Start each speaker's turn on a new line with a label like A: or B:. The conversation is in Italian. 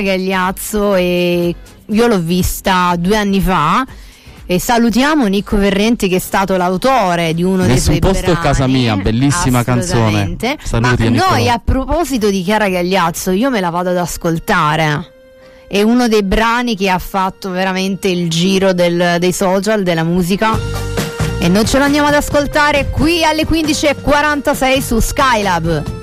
A: Gagliazzo e io l'ho vista 2 anni fa. E salutiamo Nicco Ferrenti, che è stato l'autore di uno dei suoi brani.
B: Nessun posto è casa mia, bellissima canzone.
A: Saluti, ma noi, a proposito di Chiara Gagliazzo, io me la vado ad ascoltare. È uno dei brani che ha fatto veramente il giro dei social, della musica. E noi ce lo andiamo ad ascoltare qui alle 15:46 su Skylab.